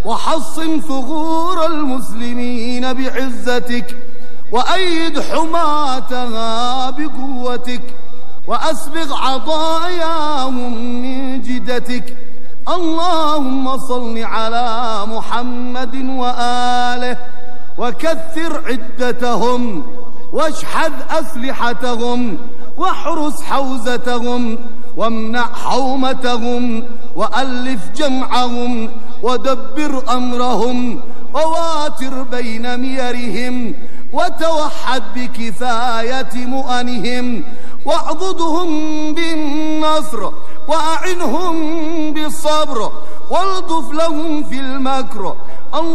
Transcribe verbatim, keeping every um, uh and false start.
وحصن ثغور المسلمين بعزتك، وأيد حماتها بقوتك، وأسبغ عطاياهم من جدتك. اللهم صل على محمد وآله، وكثر عدتهم، واشحذ أسلحتهم، واحرس حوزتهم، وامنع حومتهم، وألف جمعهم، ودبر أمرهم، وواتر بين ميرهم، وتوحد بكفاية مؤنهم، واعضدهم بالنصر، وأعنهم بالصبر، والطف لهم في المكر.